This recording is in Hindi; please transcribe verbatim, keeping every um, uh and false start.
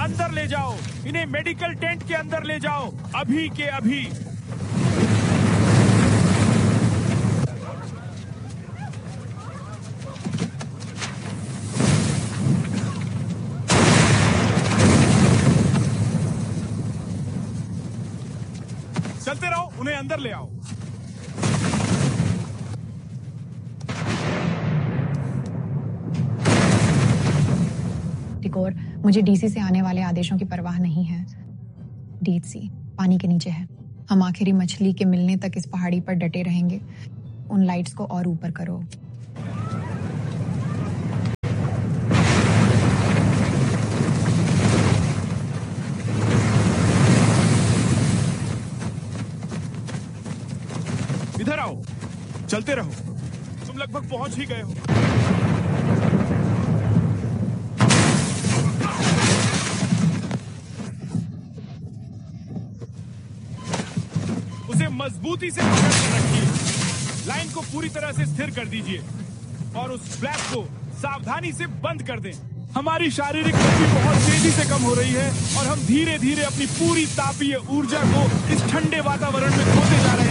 अंदर ले जाओ, इन्हें मेडिकल टेंट के अंदर ले जाओ, अभी के अभी। चलते रहो, उन्हें अंदर ले आओ। टिकोर, मुझे डीसी से आने वाले आदेशों की परवाह नहीं है। डीसी पानी के नीचे है। हम आखिरी मछली के मिलने तक इस पहाड़ी पर डटे रहेंगे। उन लाइट्स को और ऊपर करो। इधर आओ, चलते रहो, तुम लगभग पहुंच ही गए हो। उसे मजबूती से पकड़ कर रखिए, लाइन को पूरी तरह से स्थिर कर दीजिए और उस फ्लैश को सावधानी से बंद कर दें। हमारी शारीरिक गति बहुत तेजी से कम हो रही है और हम धीरे धीरे अपनी पूरी तापीय ऊर्जा को इस ठंडे वातावरण में खोते जा रहे हैं।